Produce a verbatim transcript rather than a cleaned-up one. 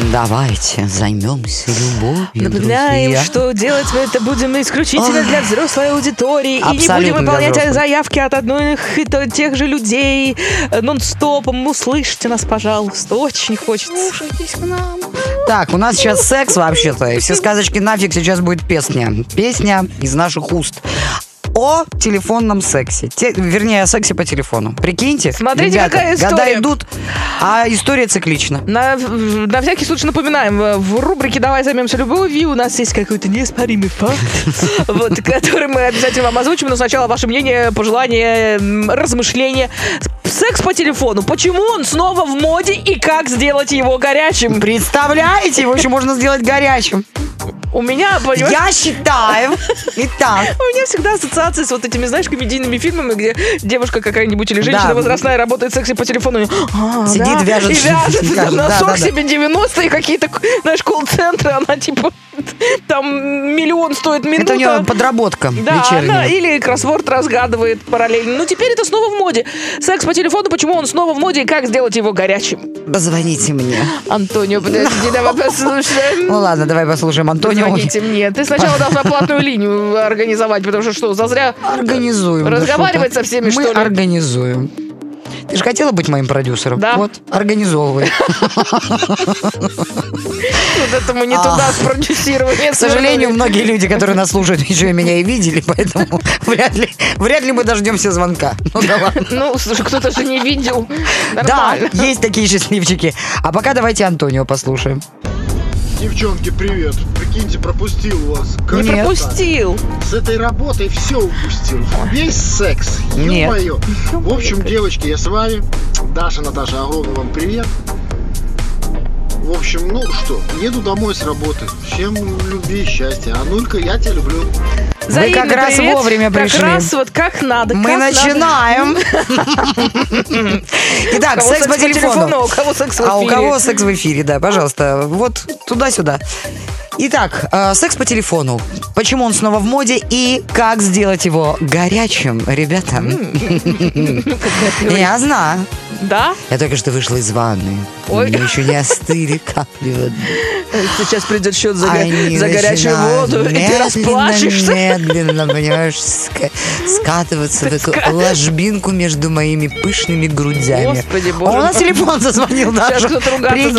Давайте займемся любовью, Напоминаем, друзья. что делать мы это будем исключительно для взрослой аудитории. Абсолютно и не будем выполнять для взрослых. заявки от одних и то- тех же людей э, нон-стопом. Услышьте нас, пожалуйста. Очень хочется. Слушайтесь к нам. Так, у нас сейчас секс вообще-то, и все сказочки нафиг, сейчас будет песня. Песня из наших уст. О телефонном сексе. Те, вернее, о сексе по телефону. Прикиньте, Смотрите, ребята, какая история. года идут, а история циклична. На, на всякий случай напоминаем, в рубрике «Давай займемся любовью» у нас есть какой-то неоспоримый факт, вот, который мы обязательно вам озвучим, но сначала ваше мнение, пожелания, м, размышления. Секс по телефону. Почему он снова в моде и как сделать его горячим? Представляете, его еще можно сделать горячим. У меня, понимаешь, Я считаю. Итак. у меня всегда ассоциации с вот этими, знаешь, комедийными фильмами, где девушка какая-нибудь или женщина Да. возрастная работает в сексе по телефону. А, Сидит, да, вяжет, и вяжет вяжет, да, носок да, да. себе девяностые какие-то, знаешь, колл-центры, она типа там миллион стоит минута. Это у нее подработка Да, вечерняя. она или кроссворд разгадывает параллельно. Ну, теперь это снова в моде. Секс по телефону, почему он снова в моде и как сделать его горячим? Позвоните мне. Антонио, подожди, давай послушаем. Ну ладно, давай послушаем Антонио. Позвоните мне. Ты сначала должна платную линию организовать, потому что что, зазря Организуем. да разговаривать что-то. со всеми, Мы что ли? организуем. Ты же хотела быть моим продюсером? Да. Вот, организовывай. Вот это мы не туда спродюсировали. К сожалению, многие люди, которые нас слушают, еще и меня и видели, поэтому вряд ли, вряд ли мы дождемся звонка. Ну да ладно. Ну, слушай, кто-то же не видел. Да, Нормально. есть такие счастливчики. А пока давайте Антонио послушаем. Девчонки, привет. Прикиньте, пропустил вас. Не Нет. пропустил. С этой работой все упустил. Весь секс. Нет. Ё-моё. В общем, девочки, я с вами. Даша, Наташа, огромный вам привет. В общем, ну что, еду домой с работы. Всем любви и счастья. А Нулька, я тебя люблю. Вы как раз привет. вовремя пришли. Как раз вот как надо. Мы как начинаем. надо. Итак, У кого секс по телефону. а у кого секс в эфире. А у кого секс в эфире, да, пожалуйста. Вот туда-сюда. Итак, э, секс по телефону. Почему он снова в моде и как сделать его горячим, ребята? Я знаю. Да? Я только что вышла из ванны. У Ой. меня еще не остыли капли воды. Сейчас придет счет за, го- Они за горячую начинают воду, и ты медленно, расплачешься. медленно, понимаешь, ска- скатываться в такую Ска- ложбинку между моими пышными грудями. Господи, А боже у нас мой. телефон зазвонил Сейчас даже. кто-то ругаться Прикинь.